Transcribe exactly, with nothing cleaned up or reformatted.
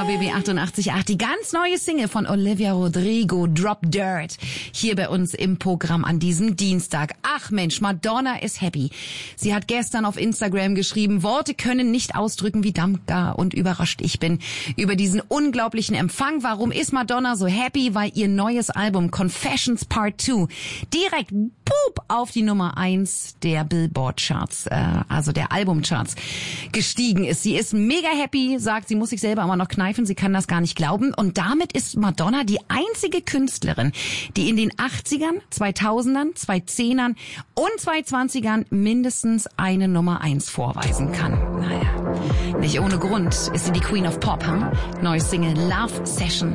R B B achtundachtzig Komma acht, die ganz neue Single von Olivia Rodrigo, Drop Dirt, hier bei uns im Programm an diesem Dienstag. Ach Mensch, Madonna ist happy. Sie hat gestern auf Instagram geschrieben, Worte können nicht ausdrücken, wie dankbar und überrascht ich bin über diesen unglaublichen Empfang. Warum ist Madonna so happy? Weil ihr neues Album Confessions Part zwei direkt boop, auf die Nummer eins der Billboard-Charts, äh, also der Albumcharts, gestiegen ist. Sie ist mega happy, sagt, sie muss sich selber aber noch kneifen, sie kann das gar nicht glauben. Und damit ist Madonna die einzige Künstlerin, die in den achtzigern, zweitausendern, zweitausendzehnern und zweitausendzwanzigern mindestens eine Nummer eins vorweisen kann. Naja, nicht ohne Grund ist sie die Queen of Pop, hm? Neue Single Love Session.